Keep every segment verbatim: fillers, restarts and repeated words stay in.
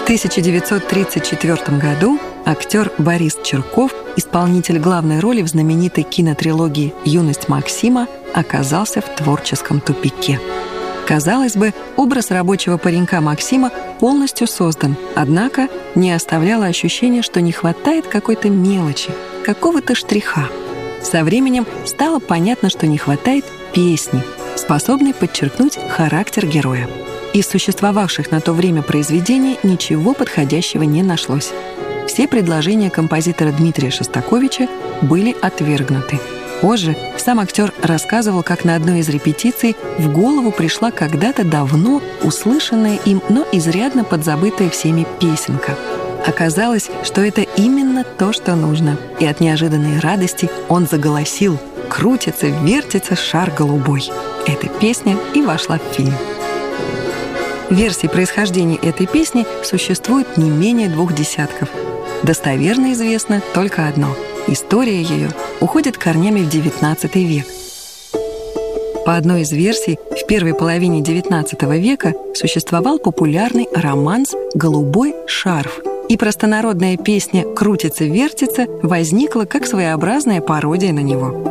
В тысяча девятьсот тридцать четвёртом году актер Борис Черков, исполнитель главной роли в знаменитой кинотрилогии «Юность Максима», оказался в творческом тупике. Казалось бы, образ рабочего паренька Максима полностью создан, однако не оставляло ощущения, что не хватает какой-то мелочи, какого-то штриха. Со временем стало понятно, что не хватает песни, способной подчеркнуть характер героя. Из существовавших на то время произведений ничего подходящего не нашлось. Все предложения композитора Дмитрия Шостаковича были отвергнуты. Позже сам актер рассказывал, как на одной из репетиций в голову пришла когда-то давно услышанная им, но изрядно подзабытая всеми песенка. Оказалось, что это именно то, что нужно. И от неожиданной радости он заголосил: «Крутится, вертится шар голубой». Эта песня и вошла в фильм. Версий происхождения этой песни существует не менее двух десятков. Достоверно известно только одно. История ее уходит корнями в девятнадцатый век. По одной из версий, в первой половине девятнадцатого века существовал популярный романс «Голубой шарф», и простонародная песня «Крутится-вертится» возникла как своеобразная пародия на него.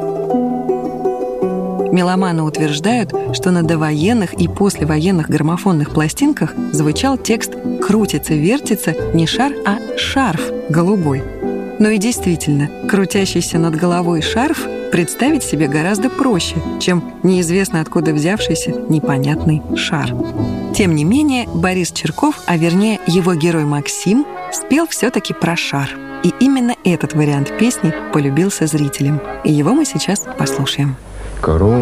Меломаны утверждают, что на довоенных и послевоенных граммофонных пластинках звучал текст «Крутится-вертится» не шар, а шарф голубой. Но и действительно, крутящийся над головой шарф представить себе гораздо проще, чем неизвестно откуда взявшийся непонятный шар. Тем не менее, Борис Черков, а вернее его герой Максим, спел все-таки про шар. И именно этот вариант песни полюбился зрителям. И его мы сейчас послушаем.